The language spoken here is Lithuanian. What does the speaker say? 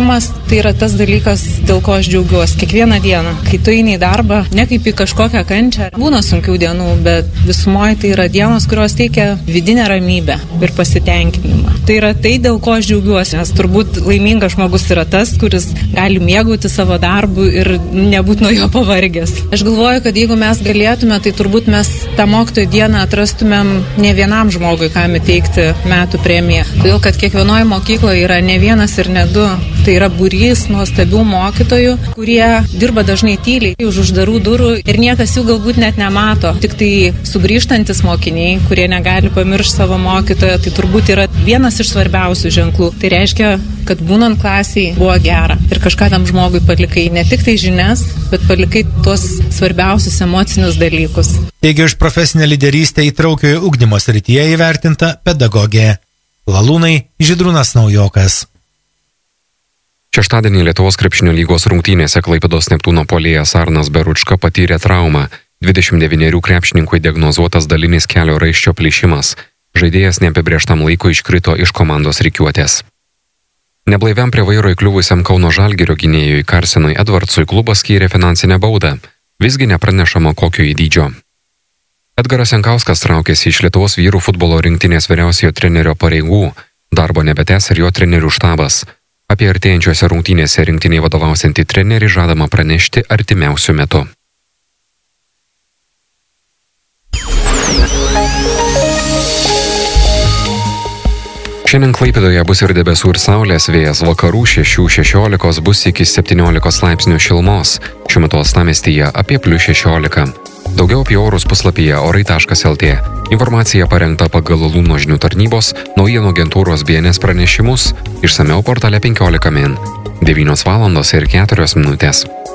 Aktyvumas tai yra tas dalykas, dėl ko aš džiaugiuosi kiekvieną dieną. Kai tu eini į darbą, ne kaip į kažkokią kančią, būna sunkių dienų, bet visumoje tai yra dienos, kurios teikia vidinę ramybę ir pasitenkinimą. Tai yra tai, dėl ko aš džiaugiuosi, nes turbūt laimingas žmogus yra tas, kuris gali mėgauti savo darbu ir nebūti nuo jo pavargęs. Aš galvoju, kad jeigu mes galėtume, tai turbūt mes tą mokytojų dieną atrastumėm ne vienam žmogui, kam įteikti metų premiją. Todėl, kad kiekvienoje mokykloje yra ne vienas ir ne du. Tai yra būrys nuostabių mokytojų, kurie dirba dažnai tyliai už uždarų durų ir niekas jų galbūt net nemato. Tik tai sugrįžtantis mokiniai, kurie negali pamiršti savo mokytojo, tai turbūt yra vienas iš svarbiausių ženklų. Tai reiškia, kad būnant klasiai buvo gera ir kažką tam žmogui palikai ne tik tai žinias, bet palikai tuos svarbiausius emocinius dalykus. Teigia už profesinę lyderystę įtraukiojo ugdymo srityje įvertinta pedagogė. Lalūnai Žydrūnas Naujokas. Šeštadienį Lietuvos krepšinio lygos rungtynėse Klaipėdos Neptūno puolėjas Arnas Beručka patyrė traumą. 29 krepšininkui diagnozuotas dalinis kelio raiščio plyšimas. Žaidėjas neapibrėžtam laikui iškrito iš komandos rikiuotės. Neblaiviam prie vairo įkliuvusiam Kauno Žalgirio gynėjui Karsenui Edvardsui klubas skyrė finansinę baudą. Visgi nepranešama kokio dydžio. Edgaras Jankauskas traukėsi iš Lietuvos vyrų futbolo rinktinės vyriausiojo trenerio pareigų. Darbo nebetęs ir jo trenerių štabas. Apie artėjančiose rungtynėse rinktiniai vadovausiantį trenerį žadama pranešti artimiausiu metu. Šiandien Klaipėdoje bus ir debesų ir saulės, vėjas vakarų 6-16 bus iki 17 laipsnių šilumos. Šiuo metu uostamiestyje apie +16. Daugiau apie orus puslapyje orai.lt. Informacija parengta pagal Lūno žinių tarnybos, naujienų agentūros BNS pranešimus, išsamiau portale 15 min. 9:04.